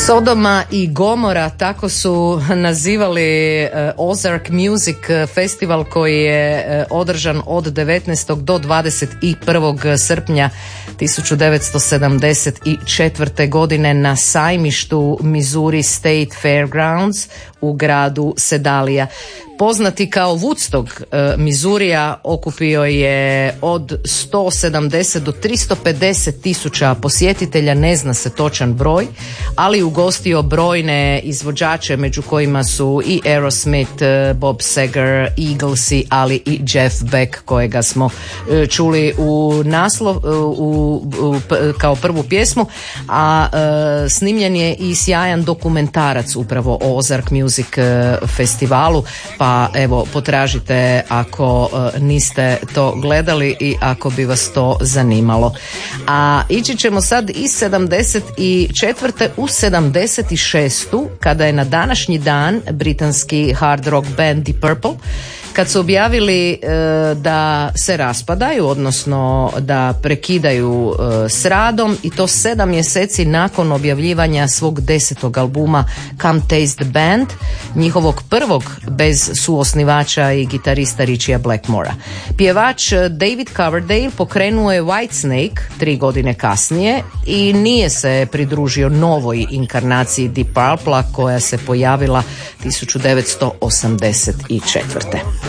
Sodoma i Gomora, tako su nazivali Ozark Music Festival koji je održan od 19. do 21. srpnja 1974. godine na sajmištu Missouri State Fairgrounds u gradu Sedalija. Poznati kao Woodstock Missourija okupio je od 170 do 350 tisuća posjetitelja, ne zna se točan broj, ali ugostio brojne izvođače među kojima su i Aerosmith, Bob Seger, Eaglesi, ali i Jeff Beck kojega smo čuli u naslov kao prvu pjesmu, a snimljen je i sjajan dokumentarac upravo o Ozark Music festivalu, pa evo potražite ako niste to gledali i ako bi vas to zanimalo. A ići ćemo sad iz 74. u 76. kada je na današnji dan britanski hard rock band Deep Purple, kad su objavili da se raspadaju, odnosno da prekidaju s radom, i to 7 mjeseci nakon objavljivanja svog 10. albuma Come Taste the Band, njihovog prvog bez suosnivača i gitarista Richieja Blackmora. Pjevač David Coverdale pokrenuo je Whitesnake 3 godine kasnije i nije se pridružio novoj inkarnaciji Deep Purple koja se pojavila 1984.